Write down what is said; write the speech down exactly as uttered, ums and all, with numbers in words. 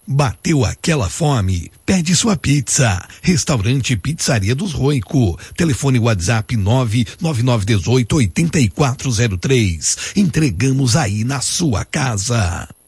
Bateu aquela fome? Pede sua pizza. Restaurante Pizzaria dos Roico. Telefone WhatsApp nove nove nove um oito oito quatro zero três. Entregamos aí na sua casa.